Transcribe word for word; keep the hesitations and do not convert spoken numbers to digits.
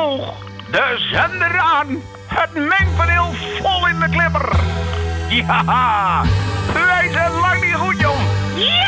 sloeg de zender aan. Het mengpaneel vol in de klipper. Ja, wij zijn lang niet goed, jong. Ja!